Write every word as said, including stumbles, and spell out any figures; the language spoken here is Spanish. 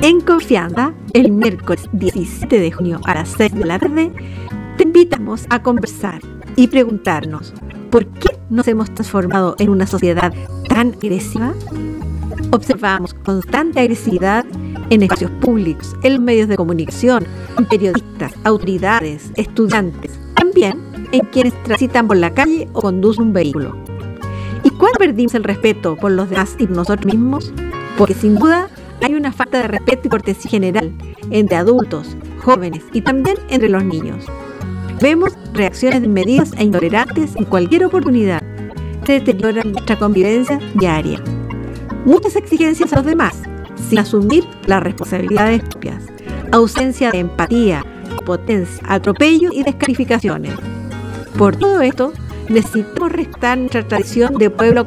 En confianza, el miércoles diecisiete de junio a las seis de la tarde, te invitamos a conversar y preguntarnos ¿por qué nos hemos transformado en una sociedad tan agresiva? Observamos constante agresividad en espacios públicos, en los medios de comunicación, en periodistas, autoridades, estudiantes, también en quienes transitan por la calle o conducen un vehículo. ¿Y cuándo perdimos el respeto por los demás y por nosotros mismos? Porque sin duda hay una falta de respeto y cortesía general entre adultos, jóvenes y también entre los niños. Vemos reacciones desmedidas e intolerantes en cualquier oportunidad que deterioran nuestra convivencia diaria. Muchas exigencias a los demás, sin asumir las responsabilidades propias. Ausencia de empatía, potencia, atropello y descalificaciones. Por todo esto, necesitamos respetar nuestra tradición de pueblo